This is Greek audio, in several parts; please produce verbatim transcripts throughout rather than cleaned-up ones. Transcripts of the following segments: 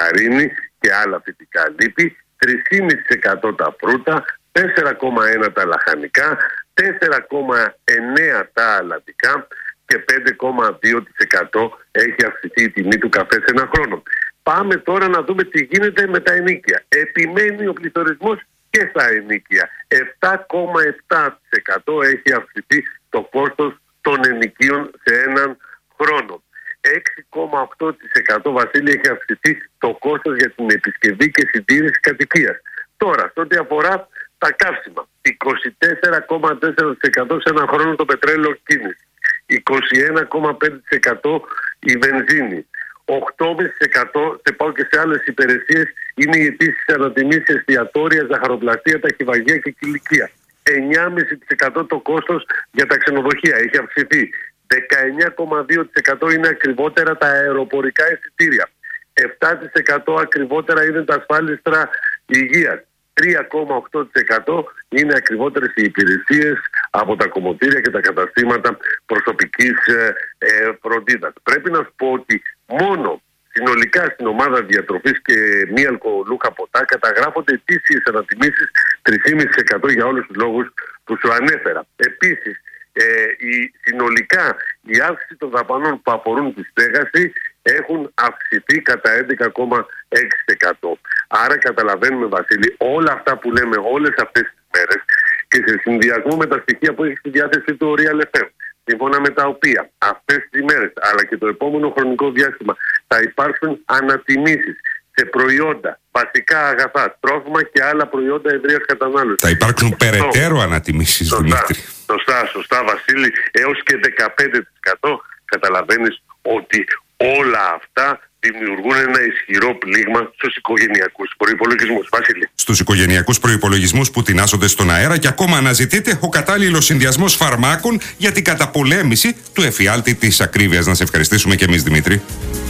νεκταρίνη και άλλα φυτικά λίπη, τρία κόμμα πέντε τοις εκατό τα φρούτα, τέσσερα κόμμα ένα τοις εκατό τα λαχανικά, τέσσερα κόμμα εννέα τοις εκατό τα αλατικά και πέντε κόμμα δύο τοις εκατό έχει αυξηθεί η τιμή του καφέ σε ένα χρόνο. Πάμε τώρα να δούμε τι γίνεται με τα ενοίκια. Επιμένει ο πληθωρισμός και στα ενοίκια. επτά κόμμα επτά τοις εκατό έχει αυξηθεί το κόστος των ενοικίων σε έναν χρόνο. έξι κόμμα οκτώ τοις εκατό, Βασίλη, έχει αυξηθεί το κόστος για την επισκευή και συντήρηση κατοικίας. Τώρα, σε ό,τι αφορά τα καύσιμα, είκοσι τέσσερα κόμμα τέσσερα τοις εκατό σε έναν χρόνο το πετρέλαιο κίνηση, είκοσι ένα κόμμα πέντε τοις εκατό η βενζίνη, οκτώ κόμμα πέντε τοις εκατό σε πάω και σε άλλες υπηρεσίες είναι οι αιτήσεις ανατιμήσεις εστιατόρια, ζαχαροπλαστεία, ταχυβαγεία και κηλικία. εννιά κόμμα πέντε τοις εκατό το κόστος για τα ξενοδοχεία έχει αυξηθεί. δεκαεννιά κόμμα δύο τοις εκατό είναι ακριβότερα τα αεροπορικά εισιτήρια. επτά τοις εκατό ακριβότερα είναι τα ασφάλιστρα υγείας. τρία κόμμα οκτώ τοις εκατό είναι ακριβότερες οι υπηρεσίες από τα κομμωτήρια και τα καταστήματα προσωπικής ε, ε, φροντίδας. Πρέπει να σου πω ότι μόνο συνολικά στην ομάδα διατροφής και μη αλκοολούχα ποτά καταγράφονται ετήσιες ανατιμήσεις τρία κόμμα πέντε τοις εκατό για όλους τους λόγους που σου ανέφερα. Επίσης, ε, η, συνολικά η αύξηση των δαπανών που αφορούν τη στέγαση έχουν αυξηθεί κατά έντεκα κόμμα έξι τοις εκατό. Άρα καταλαβαίνουμε, Βασίλη, όλα αυτά που λέμε όλες αυτές τις μέρες και σε συνδυασμό με τα στοιχεία που έχει στη διάθεση του Real εφ εμ, σύμφωνα με τα οποία αυτές τις μέρες αλλά και το επόμενο χρονικό διάστημα θα υπάρξουν ανατιμήσεις σε προϊόντα, βασικά αγαθά, τρόφιμα και άλλα προϊόντα ευρείας κατανάλωσης. Θα υπάρξουν περαιτέρω ανατιμήσεις, Δημήτρη. Σωστά, σωστά, Βασίλη, έως και δεκαπέντε τοις εκατό. Καταλαβαίνεις ότι όλα αυτά δημιουργούν ένα ισχυρό πλήγμα στους οικογενειακούς προϋπολογισμούς. Βασίλη. Στους οικογενειακούς προϋπολογισμούς που τεινάσσονται στον αέρα και ακόμα αναζητείται ο κατάλληλος συνδυασμός φαρμάκων για την καταπολέμηση του εφιάλτη της ακρίβειας. Να σε ευχαριστήσουμε και εμείς, Δημήτρη.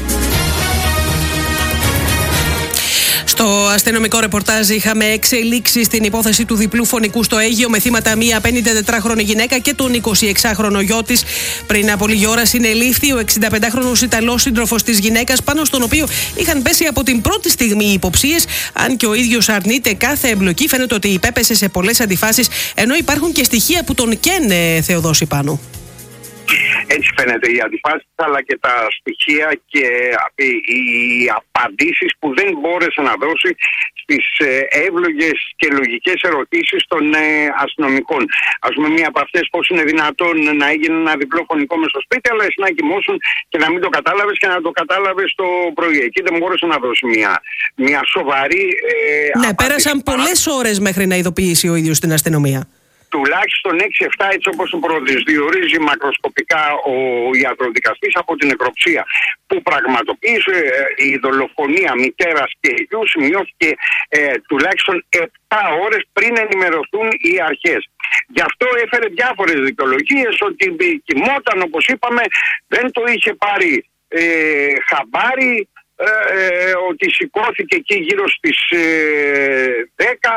Στο αστυνομικό ρεπορτάζ είχαμε εξελίξεις στην υπόθεση του διπλού φωνικού στο Αίγυο με θύματα μία πενηντατετράχρονη γυναίκα και τον εικοσιεξάχρονο γιο της. Πριν από λίγη ώρα συνελήφθη ο εξηνταπεντάχρονος Ιταλός σύντροφος της γυναίκας, πάνω στον οποίο είχαν πέσει από την πρώτη στιγμή οι υποψίες. Αν και ο ίδιος αρνείται κάθε εμπλοκή, φαίνεται ότι υπέπεσε σε πολλές αντιφάσεις, ενώ υπάρχουν και στοιχεία που τον καίνε, Θεοδόση, πάνω. Έτσι φαίνεται οι αντιφάσεις αλλά και τα στοιχεία και οι απαντήσεις που δεν μπόρεσε να δώσει στις εύλογες και λογικές ερωτήσεις των αστυνομικών. Ας πούμε, μία από αυτές, πώς είναι δυνατόν να έγινε ένα διπλό φωνικό μες στο σπίτι, αλλά εσύ να κοιμώσουν και να μην το κατάλαβες και να το κατάλαβες το πρωί. Εκεί δεν μπόρεσε να δώσει μια, μια σοβαρή ε, Ναι, απάντηση. Πέρασαν πολλές ώρες μέχρι να ειδοποιήσει ο ίδιος την αστυνομία. Τουλάχιστον έξι εφτά, έτσι όπως το προσδιορίζει μακροσκοπικά ο ιατροδικαστής, από την νεκροψία που πραγματοποίησε ε, η δολοφονία μητέρας και γιου σημειώθηκε ε, τουλάχιστον επτά ώρες πριν ενημερωθούν οι αρχές. Γι' αυτό έφερε διάφορες δικαιολογίες, ότι κοιμόταν, όπως είπαμε, δεν το είχε πάρει ε, χαμπάρι, ε, ε, ότι σηκώθηκε εκεί γύρω στις ε, δέκα.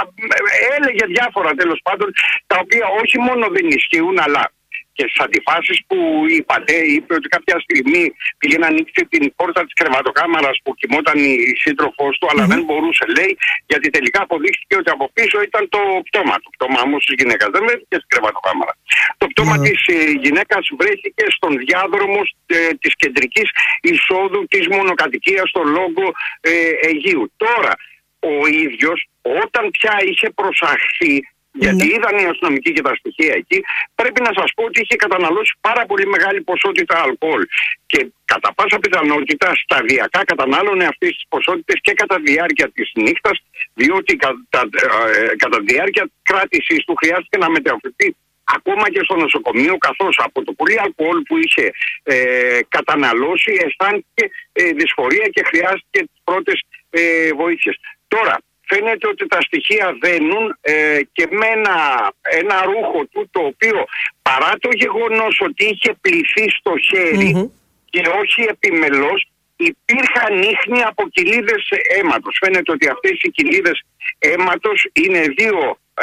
Έλεγε διάφορα, τέλος πάντων, τα οποία όχι μόνο δεν ισχύουν, αλλά και στις αντιφάσεις που είπατε, είπε ότι κάποια στιγμή πήγε να ανοίξει την πόρτα της κρεβατοκάμαρας που κοιμόταν η σύντροφός του, αλλά mm-hmm. δεν μπορούσε, λέει, γιατί τελικά αποδείχθηκε ότι από πίσω ήταν το πτώμα. Το πτώμα όμως της γυναίκας δεν βρέθηκε στην κρεβατοκάμαρα. Το πτώμα mm-hmm. της ε, γυναίκας βρέθηκε στον διάδρομο ε, της κεντρικής εισόδου της μονοκατοικίας στο Λόγκο ε, Αιγείου. Τώρα, ο ίδιος, όταν πια είχε προσαχθεί, γιατί ναι. είδαν οι αστυνομικοί και τα στοιχεία εκεί, πρέπει να σας πω ότι είχε καταναλώσει πάρα πολύ μεγάλη ποσότητα αλκοόλ. Και κατά πάσα πιθανότητα σταδιακά κατανάλωνε αυτές τις ποσότητες και κατά τη διάρκεια της νύχτας, διότι κατά, ε, κατά τη διάρκεια κράτησης του χρειάστηκε να μεταφερθεί ακόμα και στο νοσοκομείο, καθώς από το πολύ αλκοόλ που είχε ε, καταναλώσει αισθάνθηκε ε, δυσφορία και χρειάστηκε τις πρώτες ε, βοήθειες. Τώρα, φαίνεται ότι τα στοιχεία δένουν ε, και με ένα, ένα ρούχο του, το οποίο παρά το γεγονός ότι είχε πληθεί στο χέρι mm-hmm. και όχι επιμελώς, υπήρχαν ίχνη από κοιλίδες αίματος. Φαίνεται ότι αυτές οι κοιλίδες αίματος είναι δύο, ε,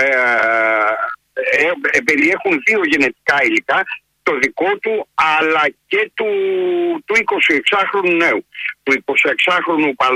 ε, ε, περιέχουν δύο γενετικά υλικά, το δικό του αλλά και του, του εικοσιεξάχρονου νέου. Του εικοσιεξάχρονου